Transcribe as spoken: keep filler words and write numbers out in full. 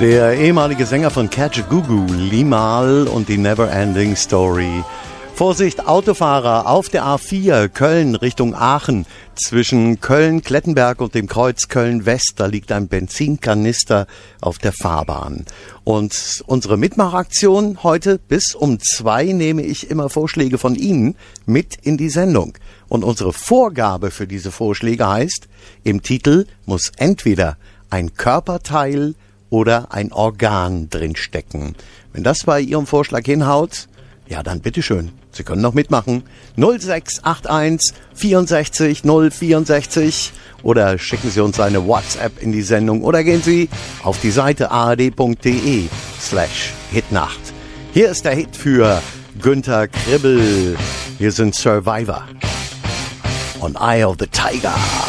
Der ehemalige Sänger von Kajagoogoo, Limahl und die Neverending Story. Vorsicht, Autofahrer auf der A vier, Köln Richtung Aachen. Zwischen Köln-Klettenberg und dem Kreuz Köln-West, da liegt ein Benzinkanister auf der Fahrbahn. Und unsere Mitmachaktion heute bis um zwei nehme ich immer Vorschläge von Ihnen mit in die Sendung. Und unsere Vorgabe für diese Vorschläge heißt, im Titel muss entweder ein Körperteil oder ein Organ drinstecken. Wenn das bei Ihrem Vorschlag hinhaut, ja dann bitteschön, Sie können noch mitmachen. null sechs acht eins vierundsechzig null vierundsechzig oder schicken Sie uns eine WhatsApp in die Sendung oder gehen Sie auf die Seite ard.de slash Hitnacht. Hier ist der Hit für Günther Kribbel. Hier sind Survivor und Eye of the Tiger.